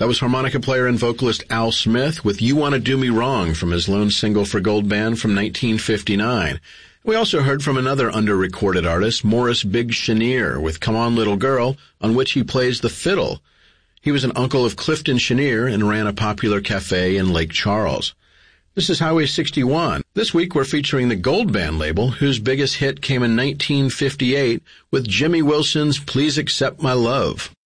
That was harmonica player and vocalist Al Smith with You Wanna Do Me Wrong from his lone single for Gold Band from 1959. We also heard from another under-recorded artist, Morris Big Chenier, with Come On Little Girl, on which he plays the fiddle. He was an uncle of Clifton Chenier and ran a popular cafe in Lake Charles. This is Highway 61. This week we're featuring the Gold Band label, whose biggest hit came in 1958 with Jimmy Wilson's Please Accept My Love.